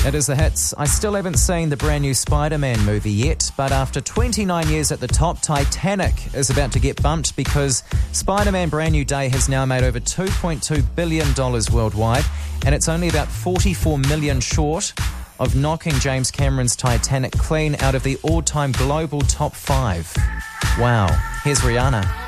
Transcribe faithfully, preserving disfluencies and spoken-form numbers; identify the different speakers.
Speaker 1: It is the hits. I still haven't seen the brand new Spider-Man movie yet, but after twenty-nine years at the top, Titanic is about to get bumped because Spider-Man Brand New Day has now made over two point two billion dollars worldwide, and it's only about forty-four million dollars short of knocking James Cameron's Titanic clean out of the all-time global top five. Wow. Here's Rihanna.